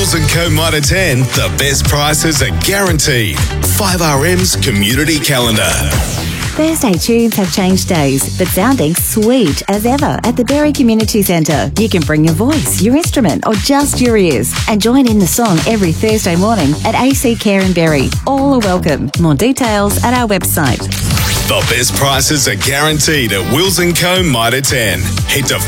Wills & Co. Mitre 10, the best prices are guaranteed. 5RM's Community Calendar. Thursday tunes have changed days, but sounding sweet as ever at the Berry Community Centre. You can bring your voice, your instrument, or just your ears and join in the song every Thursday morning at AC Care in Berry. All are welcome. More details at our website. The best prices are guaranteed at Wills & Co. Mitre 10. Head to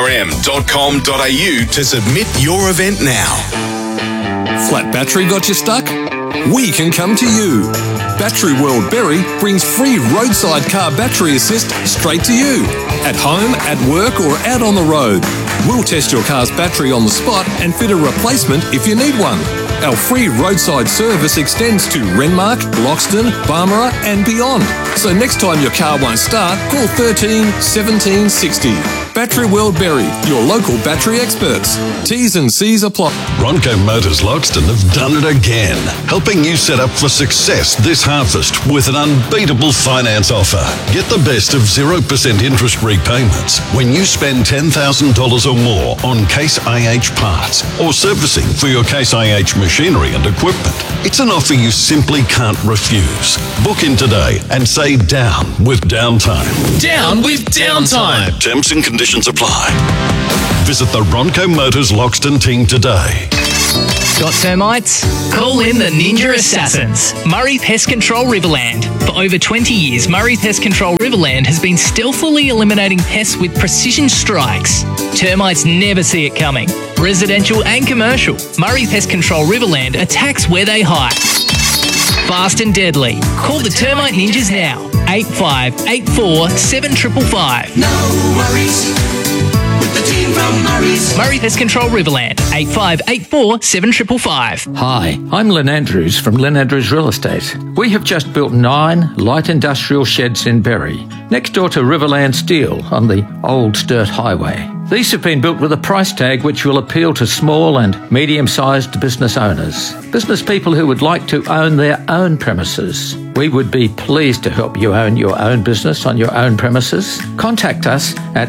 5rm.com.au to submit your event now. Flat battery got you stuck? We can come to you. Battery World Berry brings free roadside car battery assist straight to you. At home, at work or out on the road. We'll test your car's battery on the spot and fit a replacement if you need one. Our free roadside service extends to Renmark, Loxton, Barmera and beyond. So next time your car won't start, call 13 17 60. Battery World Berry, your local battery experts. T's and C's apply. Ronco Motors Loxton have done it again, helping you set up for success this harvest with an unbeatable finance offer. Get the best of 0% interest repayments when you spend $10,000 or more on Case IH parts or servicing for your Case IH machinery and equipment. It's an offer you simply can't refuse. Book in today and say down with Downtime. Down with Downtime. Terms and conditions apply. Visit the Ronco Motors Loxton team today. Got termites? Call in the Ninja Assassins. Murray Pest Control Riverland. For over 20 years, Murray Pest Control Riverland has been stealthily eliminating pests with precision strikes. Termites never see it coming. Residential and commercial, Murray Pest Control Riverland attacks where they hide. Fast and deadly. Call the Termite Ninjas now. 8584 7555. No worries with the team from Murray's. Murray Pest Control Riverland. 8584 7555. Hi, I'm Lynn Andrews from Lynn Andrews Real Estate. We have just built 9 light industrial sheds in Berry, next door to Riverland Steel on the Old Sturt Highway. These have been built with a price tag which will appeal to small and medium-sized business owners, business people who would like to own their own premises. We would be pleased to help you own your own business on your own premises. Contact us at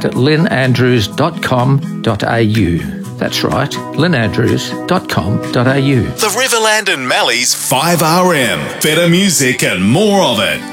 lynnandrews.com.au. That's right, lynnandrews.com.au. The Riverland and Mallee's 5RM. Better music and more of it.